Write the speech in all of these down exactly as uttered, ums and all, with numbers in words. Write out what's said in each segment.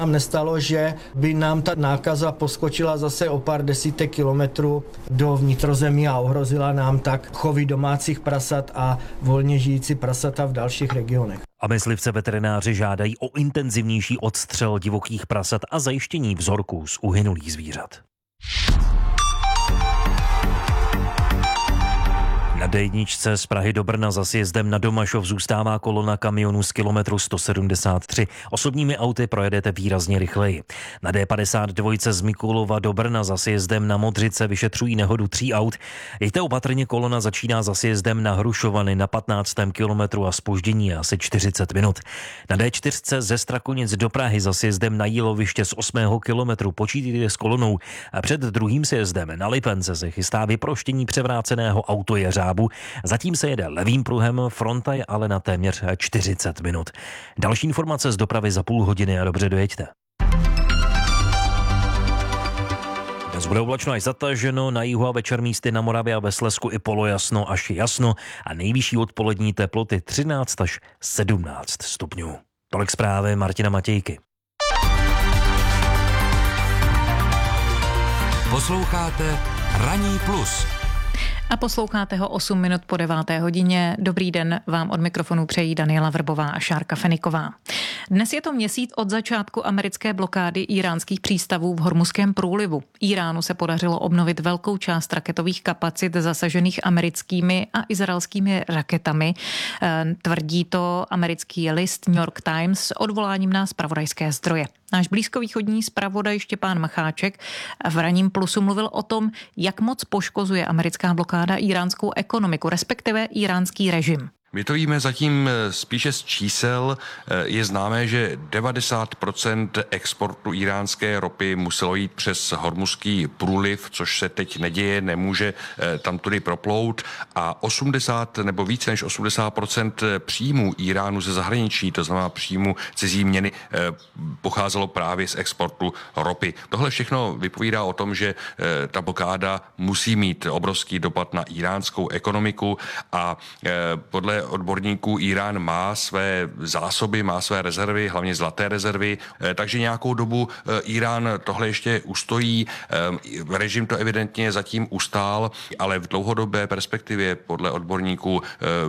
nám nestalo, že by nám ta nákaza poskočila zase o pár desítek kilometrů do vnitrozemí a ohrozila nám tak chovy domácích prasat a volně žijící prasata v dalších regionech. A myslivce veterináři žádají o intenzivnější odstřel divokých prasat a zajištění vzorků z uhynulých zvířat. Na dé jedničce z Prahy do Brna za sjezdem na Domašov zůstává kolona kamionů z kilometru sto sedmdesát tři. Osobními auty projedete výrazně rychleji. Na dé padesát dva z Mikulova do Brna za sjezdem na Modřice vyšetřují nehodu tří aut. Jeďte opatrně, kolona začíná za sjezdem na Hrušovany na patnáctém kilometru a zpoždění je asi čtyřicet minut. Na dé čtyři ze Strakonic do Prahy za sjezdem na Jíloviště z osmého kilometru počítejte s kolonou a před druhým sjezdem na Lipence se chystá vyproštění převráceného autojeřábu. Zatím se jede levým pruhem, fronta je ale na téměř čtyřicet minut. Další informace z dopravy za půl hodiny a dobře dojeďte. Dnes bude oblačno až zataženo, na jihu a večer místy na Moravě a ve Slezsku i polojasno až jasno a nejvyšší odpolední teploty třináct až sedmnáct stupňů. Tolik zprávy Martina Matějky. Posloucháte Ranní plus. A posloucháte ho osm minut po deváté hodině. Dobrý den, vám od mikrofonu přejí Daniela Vrbová a Šárka Feniková. Dnes je to měsíc od začátku americké blokády íránských přístavů v Hormuzském průlivu. Íránu se podařilo obnovit velkou část raketových kapacit zasažených americkými a izraelskými raketami. Tvrdí to americký list New York Times s odvoláním na zpravodajské zdroje. Náš blízkovýchodní zpravodaj Štěpán Macháček v Ranním plusu mluvil o tom, jak moc poškozuje americká blokáda iránskou ekonomiku, respektive íránský režim. My to víme zatím spíše z čísel. Je známé, že devadesát procent exportu íránské ropy muselo jít přes Hormuzský průliv, což se teď neděje, nemůže tam tudy proplout, a osmdesát nebo více než osmdesát procent příjmů Iránu ze zahraničí, to znamená příjmu cizí měny, pocházelo právě z exportu ropy. Tohle všechno vypovídá o tom, že ta blokáda musí mít obrovský dopad na iránskou ekonomiku a podle odborníků Irán má své zásoby, má své rezervy, hlavně zlaté rezervy, takže nějakou dobu Irán tohle ještě ustojí. Režim to evidentně zatím ustál, ale v dlouhodobé perspektivě podle odborníků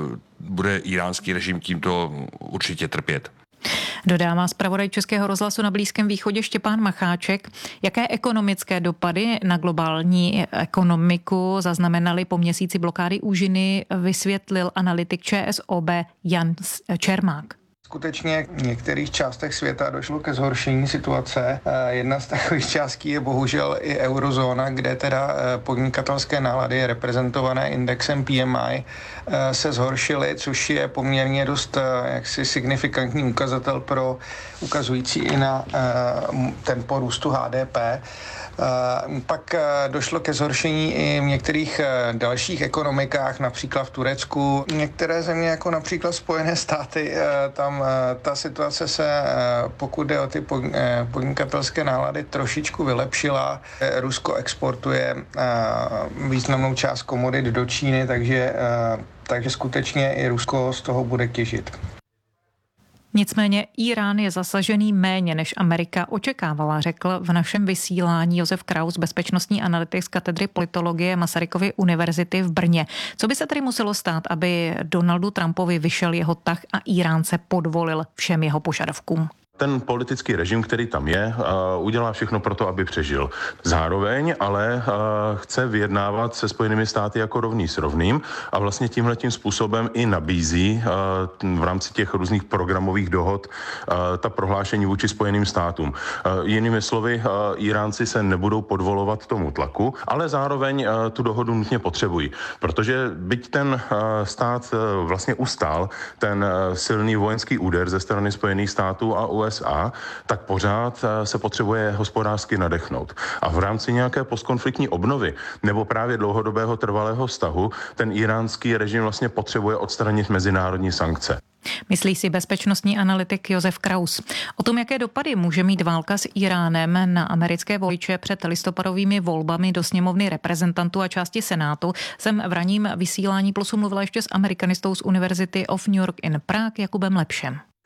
bude iránský režim tímto určitě trpět. Dodává zpravodaj Českého rozhlasu na Blízkém východě Štěpán Macháček. Jaké ekonomické dopady na globální ekonomiku zaznamenaly po měsíci blokády úžiny, vysvětlil analytik ČSOB Jan Čermák. Skutečně v některých částech světa došlo ke zhoršení situace. Jedna z takových částí je bohužel i eurozóna, kde teda podnikatelské nálady reprezentované indexem P M I se zhoršily, což je poměrně dost jaksi signifikantní ukazatel pro ukazující i na tempo růstu H D P. Pak došlo ke zhoršení i v některých dalších ekonomikách, například v Turecku. Některé země, jako například Spojené státy, tam ta situace se, pokud jde o ty podnikatelské nálady, trošičku vylepšila. Rusko exportuje významnou část komodit do Číny, takže, takže skutečně i Rusko z toho bude těžit. Nicméně Irán je zasažený méně než Amerika očekávala, řekl v našem vysílání Josef Kraus, bezpečnostní analytik z katedry politologie Masarykovy univerzity v Brně. Co by se tedy muselo stát, aby Donaldu Trumpovi vyšel jeho tah a Irán se podvolil všem jeho požadavkům? Ten politický režim, který tam je, udělá všechno pro to, aby přežil. Zároveň ale chce vyjednávat se Spojenými státy jako rovný s rovným a vlastně tímhletím způsobem i nabízí v rámci těch různých programových dohod ta prohlášení vůči Spojeným státům. Jinými slovy, Iránci se nebudou podvolovat tomu tlaku, ale zároveň tu dohodu nutně potřebují, protože byť ten stát vlastně ustál ten silný vojenský úder ze strany Spojených států a U S A, tak pořád se potřebuje hospodářsky nadechnout. A v rámci nějaké postkonfliktní obnovy nebo právě dlouhodobého trvalého vztahu ten iránský režim vlastně potřebuje odstranit mezinárodní sankce. Myslí si bezpečnostní analytik Josef Kraus. O tom, jaké dopady může mít válka s Iránem na americké voliče před listopadovými volbami do sněmovny reprezentantů a části Senátu, jsem v ranním vysílání Plusu mluvila ještě s amerikanistou z University of New York in Prague Jakubem Lepšem.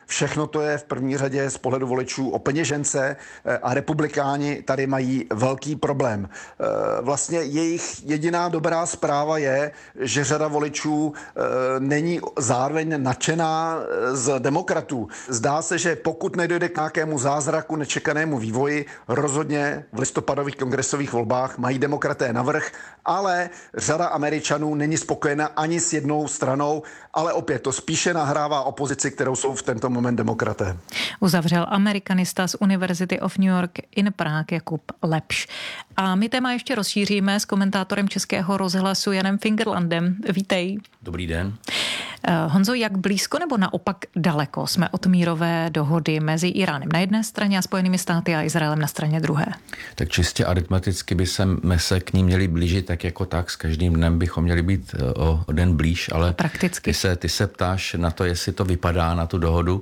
Všechno to je v první řadě z pohledu voličů o peněžence a republikáni tady mají velký problém. Vlastně jejich jediná dobrá zpráva je, že řada voličů není zároveň nadšená z demokratů. Zdá se, že pokud nedojde k nějakému zázraku, nečekanému vývoji, rozhodně v listopadových kongresových volbách mají demokraté navrch, ale řada Američanů není spokojena ani s jednou stranou, ale opět to spíše nahrává opozici, kterou jsou v tento moment demokraté. Uzavřel amerikanista z University of New York in Prague Jakub Lepš. A my téma ještě rozšíříme s komentátorem Českého rozhlasu Janem Fingerlandem. Vítej. Dobrý den. Honzo, jak blízko nebo naopak daleko jsme od mírové dohody mezi Iránem na jedné straně a Spojenými státy a Izraelem na straně druhé? Tak čistě aritmeticky by se k ní měli blížit tak jako tak. S každým dnem bychom měli být o, o den blíž, ale prakticky. Ty se, ty se ptáš na to, jestli to vypadá na tu dohodu,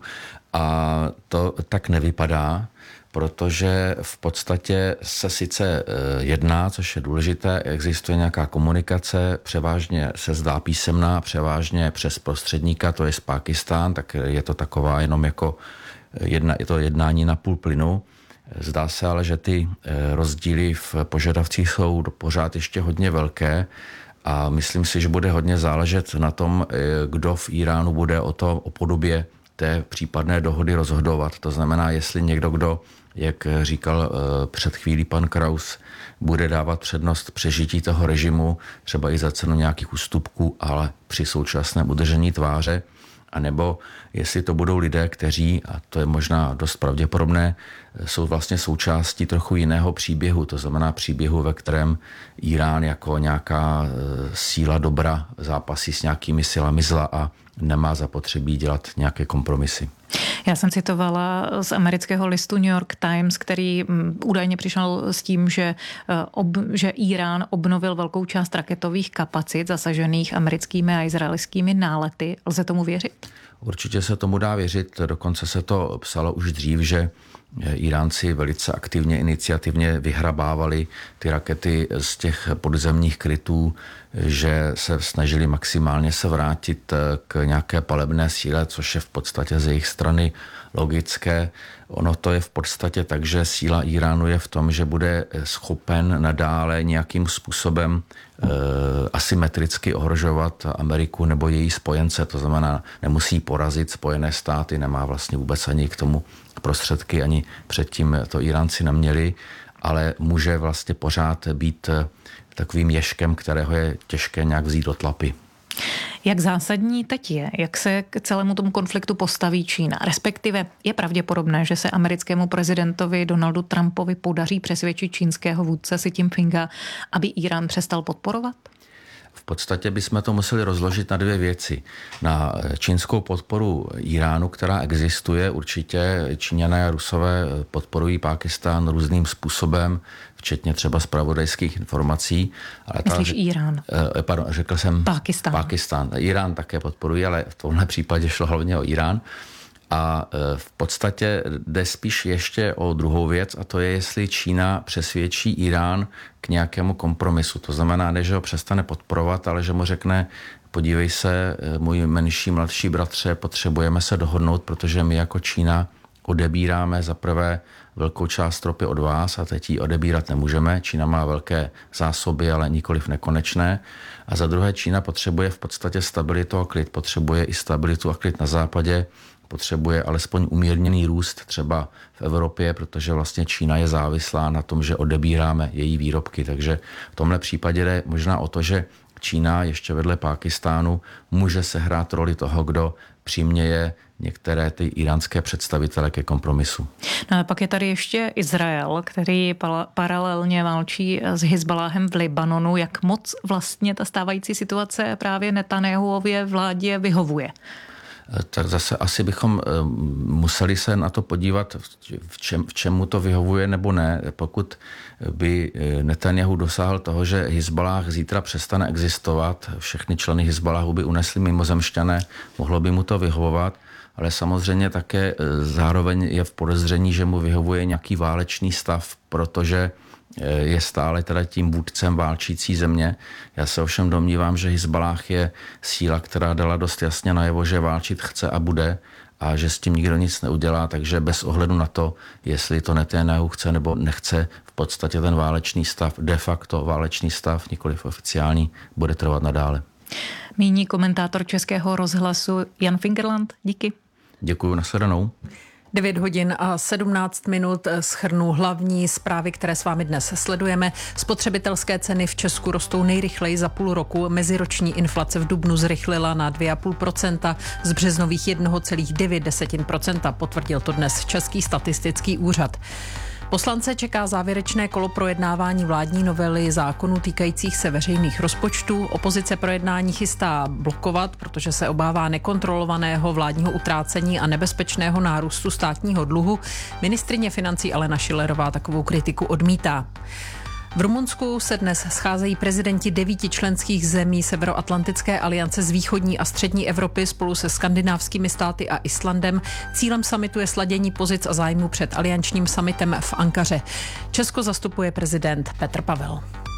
a to tak nevypadá, protože v podstatě se sice jedná, což je důležité, existuje nějaká komunikace, převážně se zdá písemná, převážně přes prostředníka, to je z Pákistán, tak je to taková jenom jako jedna, je to jednání na půl plynu. Zdá se ale, že ty rozdíly v požadavcích jsou pořád ještě hodně velké a myslím si, že bude hodně záležet na tom, kdo v Iránu bude o to, o podobě té případné dohody rozhodovat. To znamená, jestli někdo, kdo, jak říkal před chvílí pan Kraus, bude dávat přednost přežití toho režimu, třeba i za cenu nějakých ústupků, ale při současném udržení tváře, anebo jestli to budou lidé, kteří, a to je možná dost pravděpodobné, jsou vlastně součástí trochu jiného příběhu, to znamená příběhu, ve kterém Irán jako nějaká síla dobra zápasí s nějakými silami zla a nemá zapotřebí dělat nějaké kompromisy. Já jsem citovala z amerického listu New York Times, který údajně přišel s tím, že, ob, že Irán obnovil velkou část raketových kapacit zasažených americkými a izraelskými nálety. Lze tomu věřit? Určitě se tomu dá věřit, dokonce se to psalo už dřív, že Iránci velice aktivně, iniciativně vyhrabávali ty rakety z těch podzemních krytů, že se snažili maximálně se vrátit k nějaké palebné síle, což je v podstatě z jejich strany logické. Ono to je v podstatě tak, že síla Iránu je v tom, že bude schopen nadále nějakým způsobem e, asymetricky ohrožovat Ameriku nebo její spojence. To znamená, nemusí porazit Spojené státy, nemá vlastně vůbec ani k tomu prostředky, ani předtím to Iránci neměli, ale může vlastně pořád být takovým ježkem, kterého je těžké nějak vzít do tlapy. Jak zásadní teď je, jak se k celému tomu konfliktu postaví Čína? Respektive je pravděpodobné, že se americkému prezidentovi Donaldu Trumpovi podaří přesvědčit čínského vůdce Xi Jinpinga, aby Irán přestal podporovat? V podstatě bychom to museli rozložit na dvě věci. Na čínskou podporu Iránu, která existuje, určitě Číňané a Rusové podporují Pákistán různým způsobem, včetně třeba zpravodajských informací. Ale Myslíš ta, Irán? Eh, pardon, řekl jsem Pákistán. Pákistán. Irán také podporují, ale v tomhle případě šlo hlavně o Irán. A v podstatě jde spíš ještě o druhou věc, a to je, jestli Čína přesvědčí Irán k nějakému kompromisu. To znamená, ne, že ho přestane podporovat, ale že mu řekne, podívej se, můj menší, mladší bratře, potřebujeme se dohodnout, protože my jako Čína odebíráme za prvé velkou část ropy od vás a teď ji odebírat nemůžeme. Čína má velké zásoby, ale nikoliv nekonečné. A za druhé Čína potřebuje v podstatě stabilitu a klid, potřebuje i stabilitu a klid na západě, potřebuje alespoň umírněný růst třeba v Evropě, protože vlastně Čína je závislá na tom, že odebíráme její výrobky. Takže v tomhle případě jde možná o to, že Čína ještě vedle Pákistánu může sehrát roli toho, kdo přiměje některé ty iránské představitele ke kompromisu. No a pak je tady ještě Izrael, který paralelně válčí s Hizbaláhem v Libanonu. Jak moc vlastně ta stávající situace právě Netanjahuově vládě vyhovuje? Tak zase asi bychom museli se na to podívat, v, čem, v čemu to vyhovuje nebo ne. Pokud by Netanjahu dosáhl toho, že Hizbalách zítra přestane existovat, všechny členy Hizbaláhu by unesli mimozemšťané, mohlo by mu to vyhovovat, ale samozřejmě také zároveň je v podezření, že mu vyhovuje nějaký válečný stav, protože je stále teda tím vůdcem válčící země. Já se ovšem domnívám, že Hizbalách je síla, která dala dost jasně najevo, že válčit chce a bude a že s tím nikdo nic neudělá, takže bez ohledu na to, jestli to Netanyahu chce nebo nechce, v podstatě ten válečný stav, de facto válečný stav, nikoliv oficiální, bude trvat nadále. Míní komentátor Českého rozhlasu Jan Fingerland. Díky. Děkuju, nashledanou. devět hodin a sedmnáct minut shrnu hlavní zprávy, které s vámi dnes sledujeme. Spotřebitelské ceny v Česku rostou nejrychleji za půl roku. Meziroční inflace v dubnu zrychlila na dvě celá pět procenta z březnových jedna celá devět procenta. Potvrdil to dnes Český statistický úřad. Poslance čeká závěrečné kolo projednávání vládní novely zákonů týkajících se veřejných rozpočtů. Opozice projednání chystá blokovat, protože se obává nekontrolovaného vládního utrácení a nebezpečného nárůstu státního dluhu. Ministryně financí Alena Schillerová takovou kritiku odmítá. V Rumunsku se dnes scházejí prezidenti devíti členských zemí Severoatlantické aliance z východní a střední Evropy spolu se skandinávskými státy a Islandem. Cílem summitu je sladění pozic a zájmu před aliančním summitem v Ankaře. Česko zastupuje prezident Petr Pavel.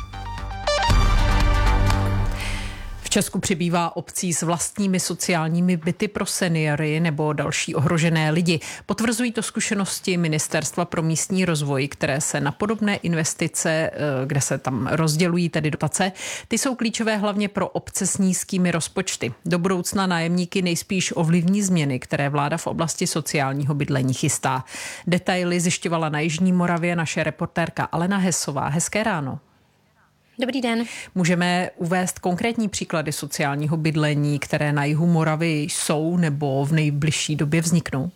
V Česku přibývá obcí s vlastními sociálními byty pro seniory nebo další ohrožené lidi. Potvrzují to zkušenosti Ministerstva pro místní rozvoj, které se na podobné investice, kde se tam rozdělují tedy dotace, ty jsou klíčové hlavně pro obce s nízkými rozpočty. Do budoucna nájemníky nejspíš ovlivní změny, které vláda v oblasti sociálního bydlení chystá. Detaily zjišťovala na Jižní Moravě naše reportérka Alena Hesová. Hezké ráno. Dobrý den. Můžeme uvést konkrétní příklady sociálního bydlení, které na jihu Moravy jsou nebo v nejbližší době vzniknou?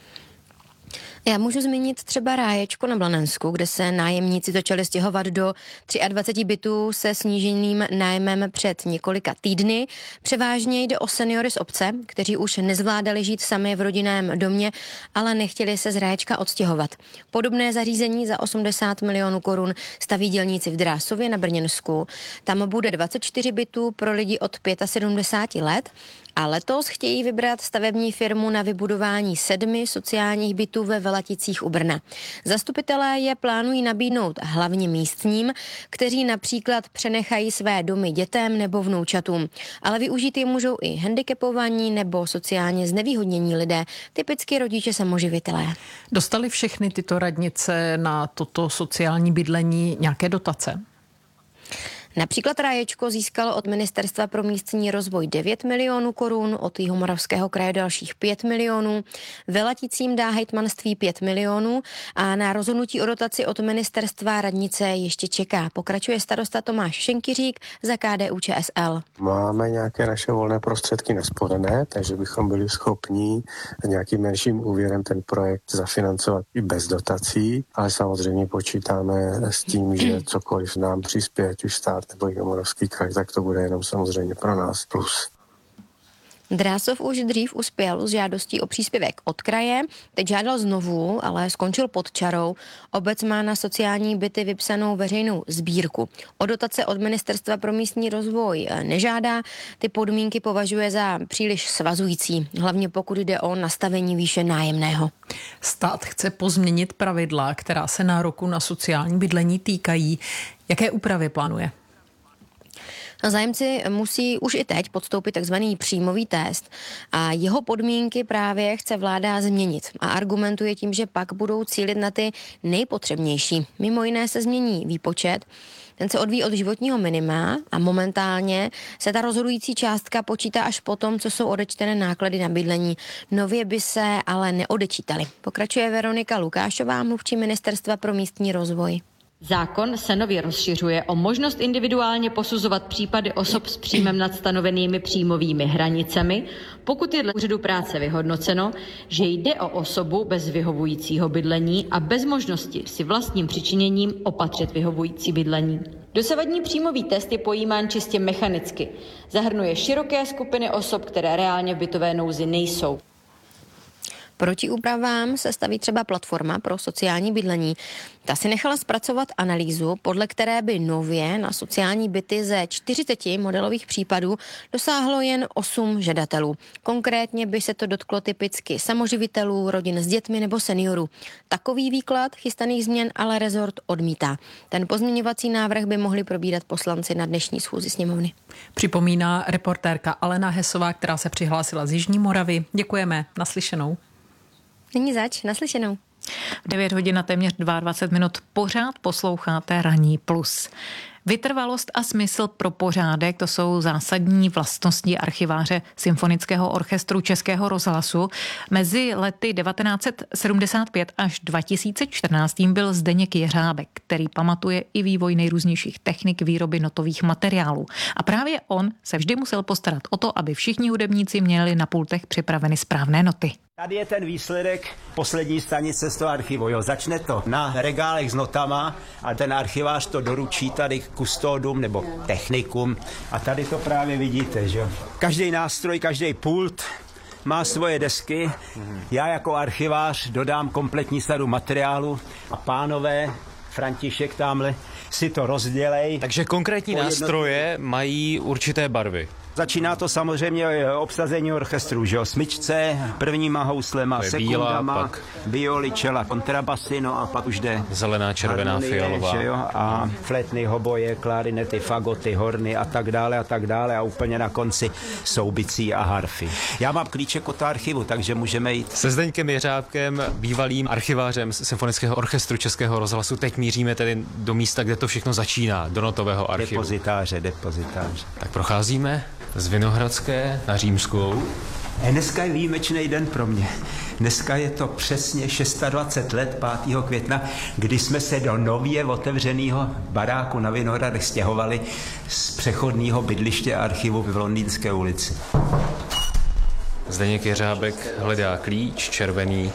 Já můžu zmínit třeba Ráječko na Blanensku, kde se nájemníci začali stěhovat do dvacet tři bytů se sníženým nájmem před několika týdny. Převážně jde o seniory z obce, kteří už nezvládali žít sami v rodinném domě, ale nechtěli se z Ráječka odstěhovat. Podobné zařízení za osmdesát milionů korun staví dělníci v Drásově na Brněnsku. Tam bude dvacet čtyři bytů pro lidi od sedmdesáti pěti let. A letos chtějí vybrat stavební firmu na vybudování sedmi sociálních bytů ve Velaticích u Brna. Zastupitelé je plánují nabídnout hlavně místním, kteří například přenechají své domy dětem nebo vnoučatům. Ale využít je můžou i handicapovaní nebo sociálně znevýhodnění lidé, typicky rodiče samoživitelé. Dostali všechny tyto radnice na toto sociální bydlení nějaké dotace? Například Ráječko získalo od Ministerstva pro místní rozvoj devět milionů korun, od Jihomoravského kraje dalších pět milionů, Velaticím dá hejtmanství pět milionů a na rozhodnutí o dotaci od Ministerstva radnice ještě čeká. Pokračuje starosta Tomáš Šenkyřík za K D U Č S L. Máme nějaké naše volné prostředky nesporné, takže bychom byli schopni nějakým menším úvěrem ten projekt zafinancovat i bez dotací, ale samozřejmě počítáme s tím, že cokoliv nám přispěje, už stát nebo Jihomoravský kraj, tak to bude jenom samozřejmě pro nás plus. Drásov už dřív uspěl s žádostí o příspěvek od kraje, teď žádal znovu, ale skončil pod čarou. Obec má na sociální byty vypsanou veřejnou sbírku. O dotace od Ministerstva pro místní rozvoj nežádá, ty podmínky považuje za příliš svazující, hlavně pokud jde o nastavení výše nájemného. Stát chce pozměnit pravidla, která se nároku na sociální bydlení týkají. Jaké úpravy plánuje? Zájemci musí už i teď podstoupit takzvaný příjmový test a jeho podmínky právě chce vláda změnit a argumentuje tím, že pak budou cílit na ty nejpotřebnější. Mimo jiné se změní výpočet, ten se odvíjí od životního minima a momentálně se ta rozhodující částka počítá až potom, co jsou odečtené náklady na bydlení. Nově by se ale neodečítaly. Pokračuje Veronika Lukášová, mluvčí Ministerstva pro místní rozvoj. Zákon se nově rozšiřuje o možnost individuálně posuzovat případy osob s příjmem nad stanovenými příjmovými hranicemi, pokud je dle úřadu práce vyhodnoceno, že jde o osobu bez vyhovujícího bydlení a bez možnosti si vlastním přičiněním opatřit vyhovující bydlení. Dosavadní příjmový test je pojímán čistě mechanicky. Zahrnuje široké skupiny osob, které reálně v bytové nouzi nejsou. Proti úpravám se staví třeba platforma pro sociální bydlení. Ta si nechala zpracovat analýzu, podle které by nově na sociální byty ze čtyřiceti modelových případů dosáhlo jen osm žadatelů. Konkrétně by se to dotklo typicky samoživitelů, rodin s dětmi nebo seniorů. Takový výklad chystaných změn ale rezort odmítá. Ten pozměňovací návrh by mohli probírat poslanci na dnešní schůzi sněmovny. Připomíná reportérka Alena Hesová, která se přihlásila z Jižní Moravy. Děkujeme, naslyšenou. Není zač, naslyšenou. devět hodin a téměř dvacet dva minut pořád posloucháte Ranní plus. Vytrvalost a smysl pro pořádek, to jsou zásadní vlastnosti archiváře Symfonického orchestru Českého rozhlasu. Mezi lety devatenáct set sedmdesát pět až dva tisíce čtrnáct byl Zdeněk Jeřábek, který pamatuje i vývoj nejrůznějších technik výroby notových materiálů. A právě on se vždy musel postarat o to, aby všichni hudebníci měli na pultech připraveny správné noty. Tady je ten výsledek poslední stanice z toho archivu. Jo, začne to na regálech s notama a ten archivář to doručí tady k kustodům nebo technikům. A tady to právě vidíte, že jo. Každý nástroj, každý pult má svoje desky. Já jako archivář dodám kompletní sadu materiálu a pánové, František tamhle, si to rozdělej. Takže konkrétní nástroje mají určité barvy. Začíná to samozřejmě obsazení orchestru, že jo, smyčce, prvníma houslema, sekundama, violi, čela, kontrabasy, no a pak už jde zelená, červená, harmonie, fialová. Že jo, a flétny, hoboje, klarinety, fagoty, horny a tak dále a tak dále a úplně na konci soubicí a harfy. Já mám klíček od archivu, takže můžeme jít. Se Zdeňkem Jeřábkem, bývalým archivářem Symfonického orchestru Českého rozhlasu, teď míříme tedy do místa, kde to všechno začíná, do notového archivu. Depozitáře, depozitáře. Tak procházíme z Vinohradské na Římskou. Dneska je výjimečný den pro mě. Dneska je to přesně dvacet šest let, pátého května, kdy jsme se do nově otevřeného baráku na Vinohradech stěhovali z přechodného bydliště archivu v Londýnské ulici. Zdeněk Jeřábek hledá klíč, červený.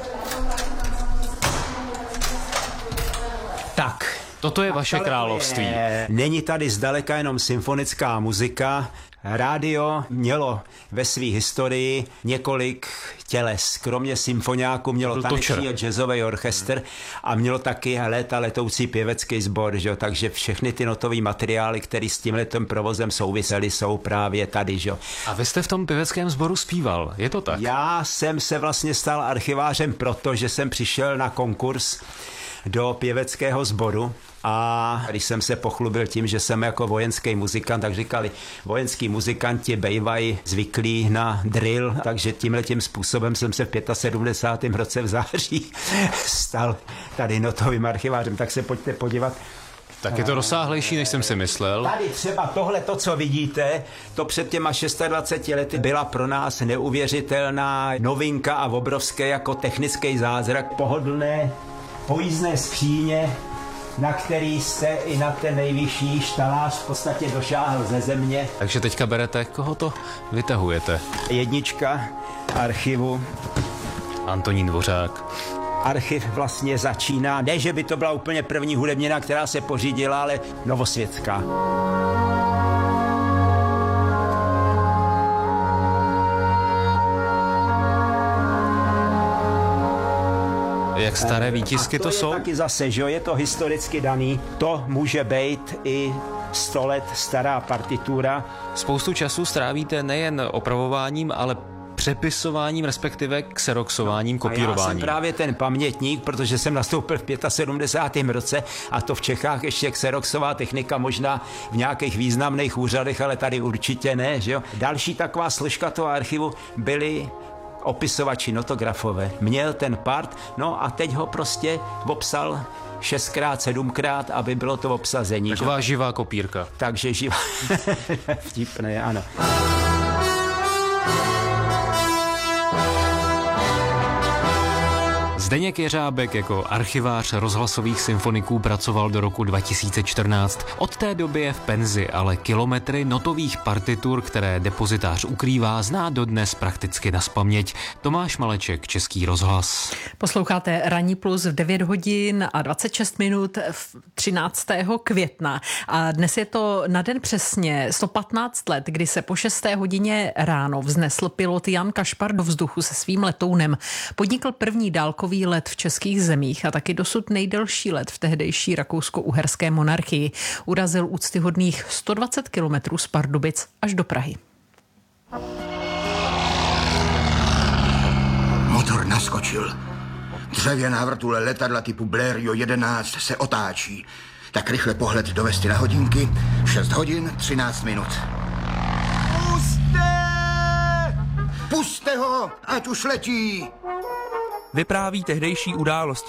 Tak. Toto je vaše království. Je, není tady zdaleka jenom symfonická muzika. Rádio mělo ve své historii několik těles. Kromě symfoniáku mělo taneční a jazzový orchestr a mělo taky léta letoucí pěvecký sbor, že? Takže všechny ty notové materiály, které s tímhletím provozem souvisely, jsou právě tady. Že? A vy jste v tom pěveckém sboru zpíval, je to tak? Já jsem se vlastně stal archivářem proto, že jsem přišel na konkurs do pěveckého sboru a když jsem se pochlubil tím, že jsem jako vojenský muzikant, tak říkali, vojenský muzikanti bejvají zvyklí na drill, takže tímhletím způsobem jsem se v sedmdesátém pátém roce v září stal tady notovým archivářem, tak se pojďte podívat. Tak je to rozsáhlejší, než jsem si myslel. Tady třeba tohle, to, co vidíte, to před těma dvaceti šesti lety byla pro nás neuvěřitelná novinka a obrovské jako technický zázrak, pohodlné pojízdné skříně, na který jste i na ten nejvyšší štalář v podstatě došáhl ze země. Takže teďka berete, koho to vytahujete? Jednička archivu. Antonín Dvořák. Archiv vlastně začíná, ne, že by to byla úplně první hudebnina, která se pořídila, ale novosvětská. Jak staré výtisky to, to jsou? Je taky zase, že jo, je to historicky daný. To může být i sto let stará partitura. Spoustu času strávíte nejen opravováním, ale přepisováním, respektive xeroxováním, kopírováním. A já jsem právě ten pamětník, protože jsem nastoupil v sedmdesátém pátém roce a to v Čechách ještě xeroxová technika možná v nějakých významných úřadech, ale tady určitě ne, že jo. Další taková složka toho archivu byly opisovači, notografové. Měl ten part, no a teď ho prostě obsal šestkrát, sedmkrát, aby bylo to obsazení. Taková že? Živá kopírka. Takže živá. Vtipné, ano. Zdeněk Jeřábek jako archivář rozhlasových symfoniků pracoval do roku dva tisíce čtrnáct. Od té doby je v penzi, ale kilometry notových partitur, které depozitář ukrývá, zná dodnes prakticky nazpaměť. Tomáš Maleček, Český rozhlas. Posloucháte Ranní plus v devět hodin a dvacet šest minut třináctého května. A dnes je to na den přesně sto patnáct let, kdy se po šesté hodině ráno vznesl pilot Jan Kašpar do vzduchu se svým letounem. Podnikl první dálkový let v českých zemích a taky dosud nejdelší let v tehdejší rakousko-uherské monarchii. Urazil úctyhodných sto dvacet kilometrů z Pardubic až do Prahy. Motor naskočil. Dřevěná vrtule letadla typu Blériot jedenáct se otáčí. Tak rychle pohled do vesty na hodinky. šest hodin třináct minut. Puste! Puste ho, ať už letí! Vypráví tehdejší události